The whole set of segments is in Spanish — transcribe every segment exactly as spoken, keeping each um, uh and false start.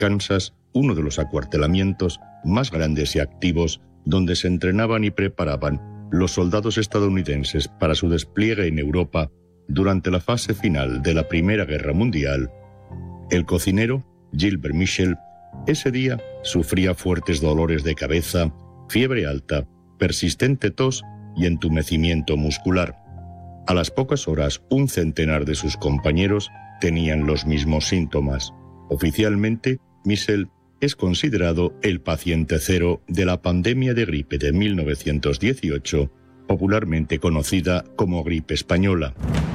Kansas, uno de los acuartelamientos más grandes y activos donde se entrenaban y preparaban los soldados estadounidenses para su despliegue en Europa durante la fase final de la Primera Guerra Mundial, el cocinero, Gilbert Michel, ese día sufría fuertes dolores de cabeza, fiebre alta, persistente tos y entumecimiento muscular. A las pocas horas, un centenar de sus compañeros tenían los mismos síntomas. Oficialmente, Michel es considerado el paciente cero de la pandemia de gripe de mil novecientos dieciocho, popularmente conocida como gripe española.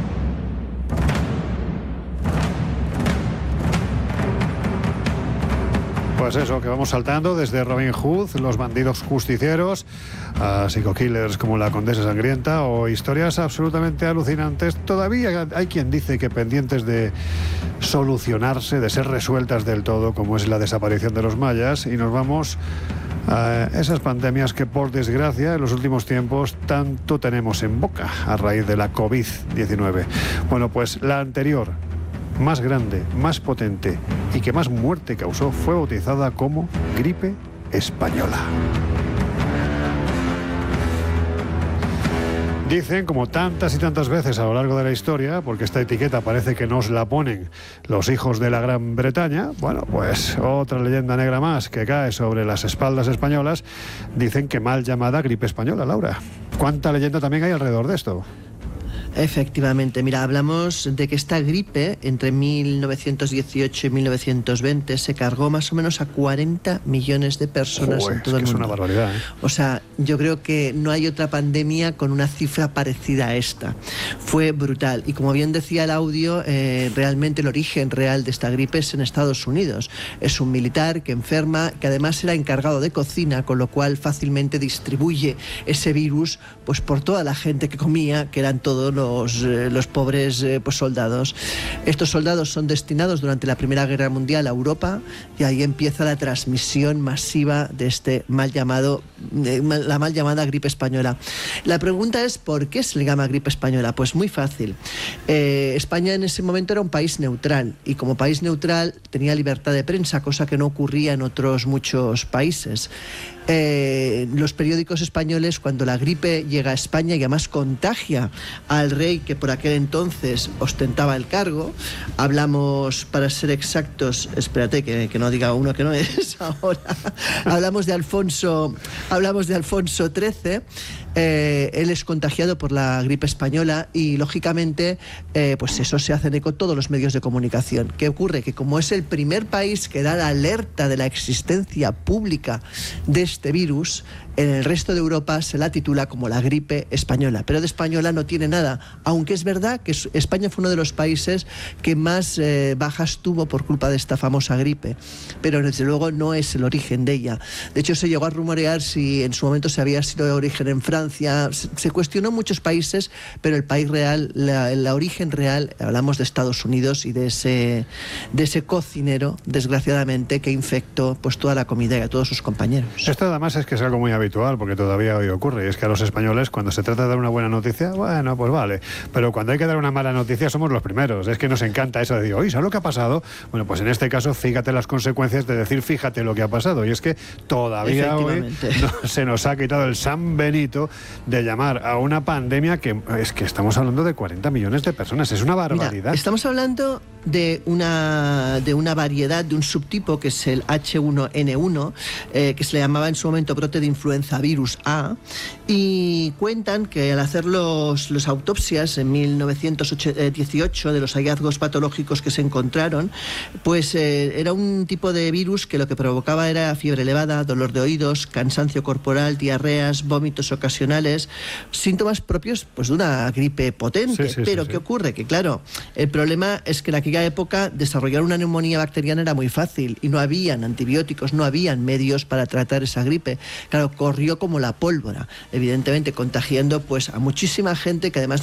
Pues eso, que vamos saltando desde Robin Hood, los bandidos justicieros, a psico-killers como la Condesa Sangrienta o historias absolutamente alucinantes. Todavía hay quien dice que pendientes de solucionarse, de ser resueltas del todo, como es la desaparición de los mayas, y nos vamos a esas pandemias que, por desgracia, en los últimos tiempos tanto tenemos en boca a raíz de la covid diecinueve. Bueno, pues la anterior, más grande, más potente y que más muerte causó, fue bautizada como gripe española. Dicen, como tantas y tantas veces a lo largo de la historia, porque esta etiqueta parece que nos la ponen los hijos de la Gran Bretaña, bueno, pues otra leyenda negra más que cae sobre las espaldas españolas, dicen que mal llamada gripe española, Laura. ¿Cuánta leyenda también hay alrededor de esto? Efectivamente, mira, hablamos de que esta gripe entre mil novecientos dieciocho y mil novecientos veinte se cargó más o menos a cuarenta millones de personas. Joder, en todo es que el mundo. Es una barbaridad, ¿eh? O sea, yo creo que no hay otra pandemia con una cifra parecida a esta. Fue brutal. Y como bien decía el audio, eh, realmente el origen real de esta gripe es en Estados Unidos. Es un militar que enferma, que además era encargado de cocina, con lo cual fácilmente distribuye ese virus pues por toda la gente que comía, que eran todos los Los, eh, los pobres eh, pues soldados. Estos soldados son destinados durante la Primera Guerra Mundial a Europa y ahí empieza la transmisión masiva de este mal llamado, eh, la mal llamada gripe española. La pregunta es, ¿por qué se le llama gripe española? Pues muy fácil. Eh, España en ese momento era un país neutral y como país neutral tenía libertad de prensa, cosa que no ocurría en otros muchos países. Eh, los periódicos españoles, cuando la gripe llega a España y además contagia al rey que por aquel entonces ostentaba el cargo, hablamos, para ser exactos, espérate que, que no diga uno que no es ahora, hablamos de Alfonso, hablamos de Alfonso trece. Eh, él es contagiado por la gripe española y lógicamente eh, pues eso se hace eco todos los medios de comunicación. ¿Qué ocurre? Que como es el primer país que da la alerta de la existencia pública de este virus, en el resto de Europa se la titula como la gripe española, pero de española no tiene nada, aunque es verdad que España fue uno de los países que más eh, bajas tuvo por culpa de esta famosa gripe, pero desde luego no es el origen de ella. De hecho, se llegó a rumorear si en su momento se había sido de origen en Francia, se, se cuestionó en muchos países, pero el país real, la, la origen real, hablamos de Estados Unidos y de ese, de ese cocinero, desgraciadamente, que infectó pues toda la comida y a todos sus compañeros. Esto además es que es algo muy habitual, porque todavía hoy ocurre, y es que a los españoles, cuando se trata de dar una buena noticia, bueno, pues vale, pero cuando hay que dar una mala noticia somos los primeros. Es que nos encanta eso de decir, oye, ¿sabes lo que ha pasado? Bueno, pues en este caso, fíjate las consecuencias de decir, fíjate lo que ha pasado, y es que todavía hoy no, se nos ha quitado el San Benito de llamar a una pandemia que es que estamos hablando de cuarenta millones de personas, es una barbaridad. Mira, estamos hablando de una, de una variedad, de un subtipo que es el hache uno ene uno, eh, que se le llamaba en su momento brote de influenza virus A, y cuentan que al hacer los, los autopsias en mil novecientos dieciocho de los hallazgos patológicos que se encontraron, pues eh, era un tipo de virus que lo que provocaba era fiebre elevada, dolor de oídos, cansancio corporal, diarreas, vómitos ocasionales, síntomas propios pues de una gripe potente. Sí, sí, pero sí, ¿qué sí. ocurre? Que claro, el problema es que en aquella época desarrollar una neumonía bacteriana era muy fácil y no habían antibióticos, no habían medios para tratar esa gripe. Claro, corrió como la pólvora, evidentemente contagiando pues a muchísima gente que además no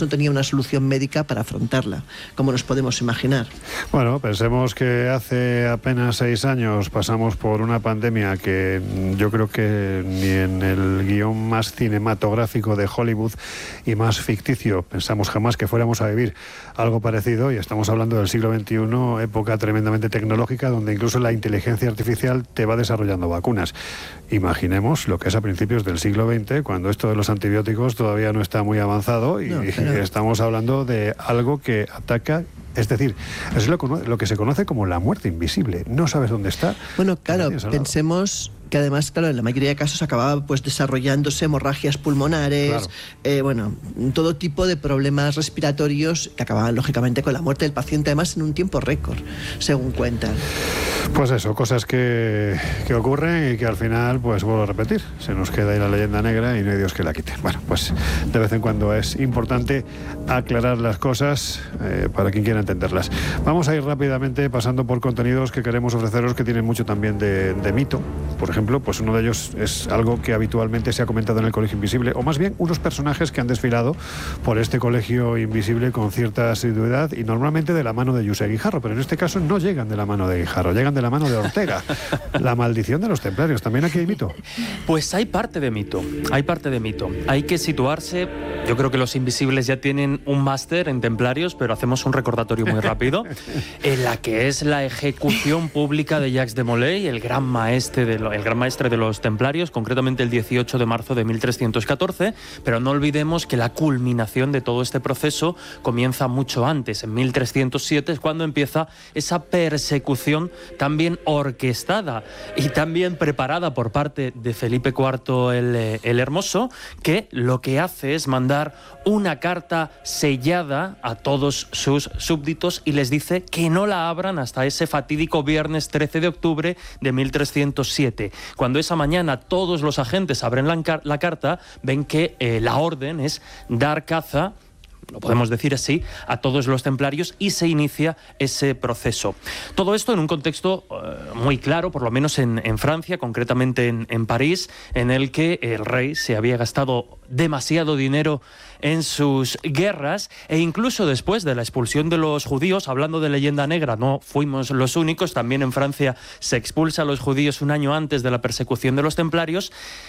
no tenía una solución médica para afrontarla, como nos podemos imaginar. Bueno, pensemos que hace apenas seis años pasamos por una pandemia que yo creo que ni en el guión más cinematográfico de Hollywood y más ficticio pensamos jamás que fuéramos a vivir algo parecido, y estamos hablando del siglo veintiuno, época tremendamente tecnológica, donde incluso la inteligencia artificial te va desarrollando vacunas. Imaginemos lo que es a principios del siglo veinte, cuando esto de los antibióticos todavía no está muy avanzado y, no, pero... y estamos hablando de algo que ataca. Es decir, es lo, lo que se conoce como la muerte invisible. No sabes dónde está. Bueno, claro, pensemos que además, claro, en la mayoría de casos acababa pues desarrollándose hemorragias pulmonares, claro. eh, bueno, todo tipo de problemas respiratorios que acababan lógicamente con la muerte del paciente, además en un tiempo récord, según cuentan. Pues eso, cosas que, que ocurren y que al final, pues vuelvo a repetir, se nos queda ahí la leyenda negra y no hay Dios que la quite. Bueno, pues de vez en cuando es importante aclarar las cosas eh, para quien quiera entenderlas. Vamos a ir rápidamente pasando por contenidos que queremos ofreceros que tienen mucho también de, de mito. Por ejemplo, pues uno de ellos es algo que habitualmente se ha comentado en el Colegio Invisible, o más bien unos personajes que han desfilado por este Colegio Invisible con cierta asiduidad y normalmente de la mano de José Guijarro, pero en este caso no llegan de la mano de Guijarro, llegan de la mano de Ortega. La maldición de los templarios, ¿también aquí hay mito? Pues hay parte de mito, hay parte de mito. Hay que situarse, yo creo que los Invisibles ya tienen un máster en templarios, pero hacemos un recordatorio muy rápido, en la que es la ejecución pública de Jacques de Molay, el gran maestre de, lo, el gran maestre de los templarios, concretamente el dieciocho de marzo de mil trescientos catorce, pero no olvidemos que la culminación de todo este proceso comienza mucho antes, en mil trescientos siete es cuando empieza esa persecución también orquestada y también preparada por parte de Felipe cuarto el, el Hermoso, que lo que hace es mandar una carta sellada a todos sus súbditos y les dice que no la abran hasta ese fatídico viernes trece de octubre de mil trescientos siete. Cuando esa mañana todos los agentes abren la, la carta, ven que eh, la orden es dar caza, lo podemos decir así, a todos los templarios y se inicia ese proceso. Todo esto en un contexto uh, muy claro, por lo menos en, en Francia, concretamente en, en París, en el que el rey se había gastado demasiado dinero en sus guerras e incluso después de la expulsión de los judíos, hablando de leyenda negra, no fuimos los únicos, también en Francia se expulsa a los judíos un año antes de la persecución de los templarios.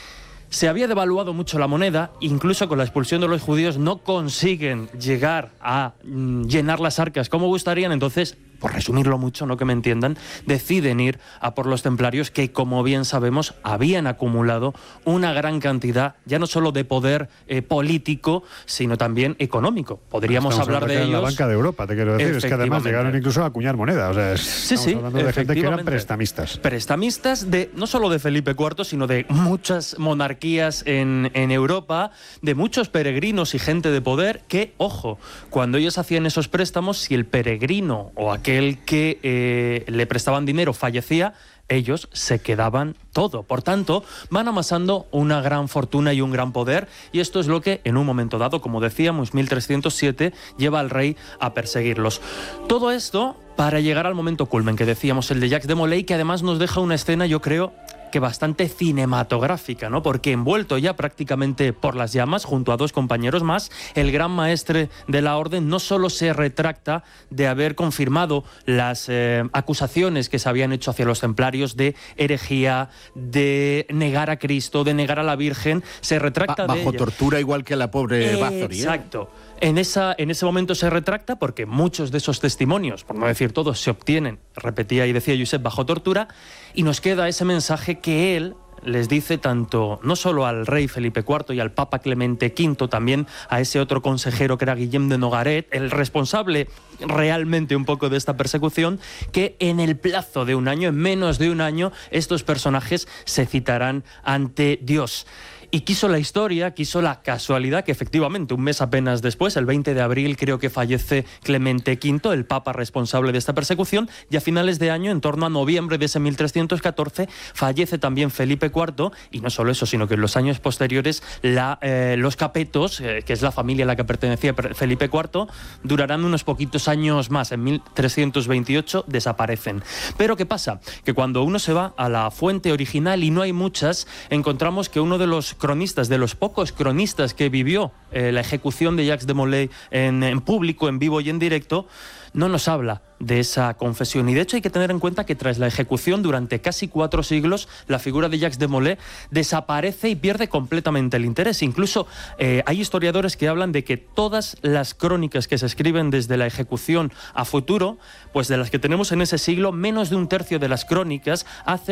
Se había devaluado mucho la moneda, incluso con la expulsión de los judíos no consiguen llegar a mm, llenar las arcas como gustarían, entonces, por resumirlo mucho, no que me entiendan, deciden ir a por los templarios que, como bien sabemos, habían acumulado una gran cantidad, ya no solo de poder eh, político, sino también económico. Podríamos estamos hablar de ellos... en la banca de Europa, te quiero decir, es que además llegaron incluso a acuñar moneda, o sea, es, sí, estamos sí, hablando de gente que eran prestamistas. Prestamistas de, no solo de Felipe cuarto, sino de muchas monarquías en, en Europa, de muchos peregrinos y gente de poder que, ojo, cuando ellos hacían esos préstamos, si el peregrino o aquel el que eh, le prestaban dinero fallecía, ellos se quedaban todo. Por tanto, van amasando una gran fortuna y un gran poder, y esto es lo que, en un momento dado, como decíamos, mil trescientos siete, lleva al rey a perseguirlos. Todo esto para llegar al momento culmen que decíamos, el de Jacques de Molay, que además nos deja una escena, yo creo, que bastante cinematográfica, ¿no? Porque envuelto ya prácticamente por las llamas, junto a dos compañeros más, el gran maestre de la orden no solo se retracta de haber confirmado las eh, acusaciones que se habían hecho hacia los templarios de herejía, de negar a Cristo, de negar a la Virgen, se retracta ba de bajo ella. tortura, igual que la pobre eh, Bathory. Exacto. En, esa, en ese momento se retracta porque muchos de esos testimonios, por no decir todos, se obtienen, repetía y decía Josep, bajo tortura, y nos queda ese mensaje que él les dice tanto, no solo al rey Felipe cuarto y al papa Clemente quinto, también a ese otro consejero que era Guillem de Nogaret, el responsable realmente un poco de esta persecución, que en el plazo de un año, en menos de un año, estos personajes se citarán ante Dios. Y quiso la historia, quiso la casualidad que efectivamente un mes apenas después, el veinte de abril, creo que fallece Clemente quinto, el papa responsable de esta persecución, y a finales de año, en torno a noviembre de ese mil trescientos catorce, fallece también Felipe cuarto, y no solo eso, sino que en los años posteriores la, eh, los Capetos, eh, que es la familia a la que pertenecía Felipe cuarto, durarán unos poquitos años más, en mil trescientos veintiocho desaparecen. Pero ¿qué pasa? Que cuando uno se va a la fuente original, y no hay muchas, encontramos que uno de los cronistas, de los pocos cronistas que vivió eh, la ejecución de Jacques de Molay en, en público, en vivo y en directo, no nos habla de esa confesión. Y de hecho hay que tener en cuenta que tras la ejecución durante casi cuatro siglos, la figura de Jacques de Molay desaparece y pierde completamente el interés. Incluso eh, hay historiadores que hablan de que todas las crónicas que se escriben desde la ejecución a futuro, pues de las que tenemos en ese siglo, menos de un tercio de las crónicas hacen